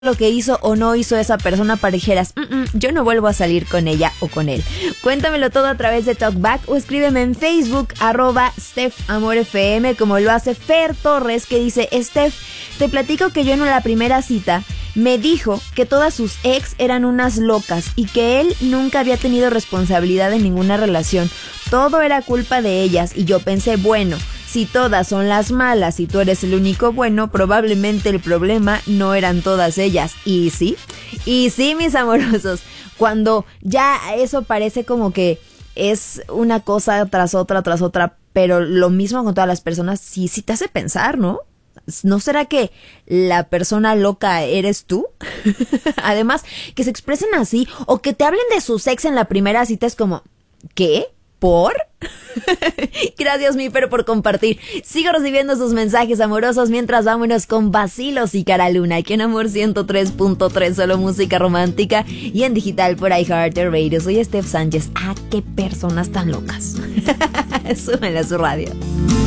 lo que hizo o no hizo esa persona para dijeras, yo no vuelvo a salir con ella o con él. Cuéntamelo todo a través de Talkback o escríbeme en Facebook, @StephAmorFM, como lo hace Fer Torres, que dice: Steph, te platico que yo en la primera cita me dijo que todas sus ex eran unas locas y que él nunca había tenido responsabilidad en ninguna relación. Todo era culpa de ellas y yo pensé, bueno, si todas son las malas y tú eres el único bueno, probablemente el problema no eran todas ellas. Y sí, mis amorosos, cuando ya eso parece como que es una cosa tras otra, pero lo mismo con todas las personas, sí te hace pensar, ¿no? ¿No será que la persona loca eres tú? Además, que se expresen así o que te hablen de su ex en la primera cita es como, ¿qué? ¿Por? Gracias, mi Fer, por compartir. Sigo recibiendo sus mensajes amorosos mientras vámonos con Vacilos y Cara Luna, aquí en Amor 103.3, solo música romántica y en digital por iHeartRadio. Soy Steph Sánchez. ¡Ah, qué personas tan locas! Súbela a su radio.